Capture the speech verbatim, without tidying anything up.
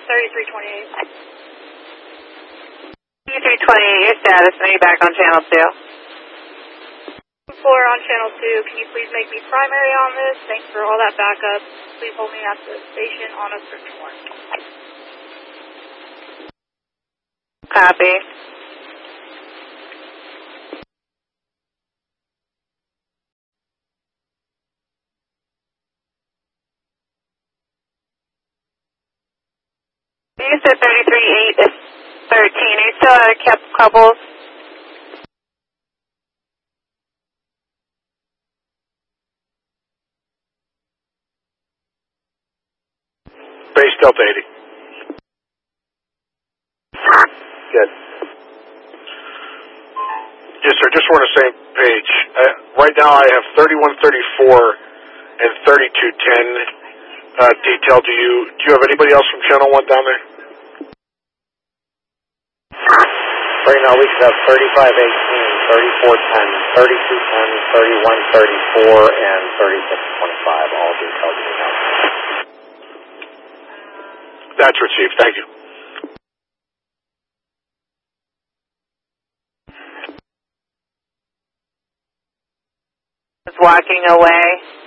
thirty-three twenty-eight. thirty-three twenty-eight, your status, are you back on channel two? four on channel two, can you please make me primary on this? Thanks for all that backup. Please hold me at the station on a search warrant. Copy. You said thirty-three eight is thirteen. Are you still at a kept couples? Base Delta eighty. Good. Yes, sir. Just we're on the same page. Uh, right now I have thirty-one thirty-four and thirty-two ten uh, detailed to you. Do you have anybody else from Channel one down there? Right now we should have thirty-five eighteen, thirty-four ten, thirty-two ten, thirty-one thirty-four, and thirty-six twenty-five, all detailed to you now. That's received. Thank you. Walking away.